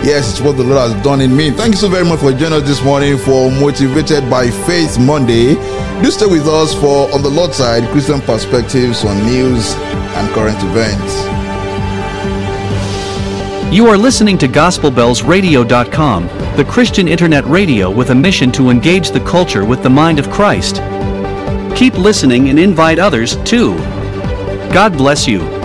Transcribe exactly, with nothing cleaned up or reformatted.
Yes, it's what the Lord has done in me. Thank you so very much for joining us this morning for Motivated by Faith Monday. Do stay with us for On the Lord's Side, Christian perspectives on news and current events. You are listening to Gospel Bells Radio dot com, the Christian internet radio with a mission to engage the culture with the mind of Christ. Keep listening and invite others, too. God bless you.